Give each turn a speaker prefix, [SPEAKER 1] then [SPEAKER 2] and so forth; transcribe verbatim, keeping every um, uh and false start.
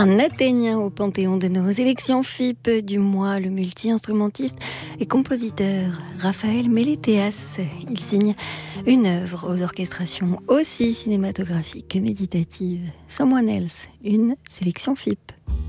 [SPEAKER 1] Un Athénien au panthéon de nos élections F I P du mois, le multi-instrumentiste et compositeur Raphaël Mélétéas. Il signe une œuvre aux orchestrations aussi cinématographiques que méditatives. Someone Else, une sélection F I P.